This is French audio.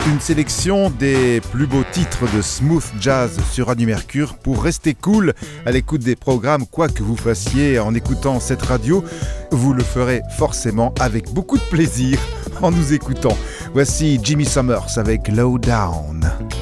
Une sélection des plus beaux titres de smooth jazz sur Radio Mercure pour rester cool à l'écoute des programmes, quoi que vous fassiez en écoutant cette radio. Vous le ferez forcément avec beaucoup de plaisir en nous écoutant. Voici Jimmy Summers avec Low Down.